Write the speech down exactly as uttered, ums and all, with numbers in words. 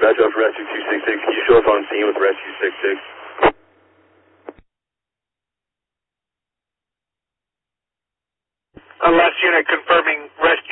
dispatch out for Rescue two six six. Can you show us on scene with Rescue six six? Uh, last unit confirming Rescue